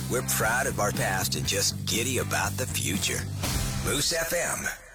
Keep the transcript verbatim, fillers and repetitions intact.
We're proud of our past and just giddy about the future. Moose F M.